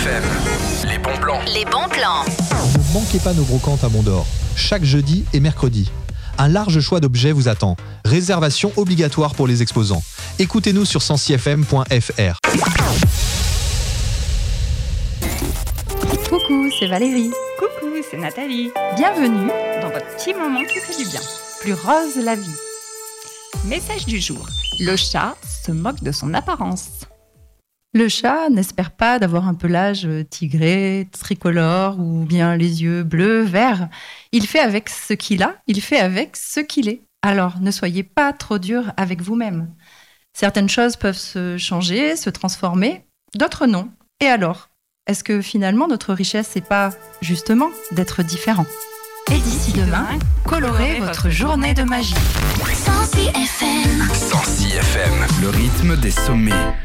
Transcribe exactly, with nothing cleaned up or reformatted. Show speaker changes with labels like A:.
A: F M, les bons plans.
B: Les bons plans.
C: Ne manquez pas nos brocantes à Mont-d'Or. Chaque jeudi et mercredi. Un large choix d'objets vous attend. Réservation obligatoire pour les exposants. Écoutez-nous sur cent six F M point F R.
D: Coucou, c'est Valérie.
E: Coucou, c'est Nathalie.
D: Bienvenue
E: Dans votre petit moment qui fait du bien.
D: Plus rose la vie.
E: Message du jour. Le chat se moque de son apparence.
D: Le chat n'espère pas d'avoir un pelage tigré, tricolore ou bien les yeux bleus, verts. Il fait avec ce qu'il a, il fait avec ce qu'il est. Alors ne soyez pas trop dur avec vous-même. Certaines choses peuvent se changer, se transformer, d'autres non. Et alors ? Est-ce que finalement notre richesse n'est pas justement d'être différent ? Et d'ici demain, colorez votre journée de magie.
B: cent six F M.
A: cent six F M, le rythme des sommets.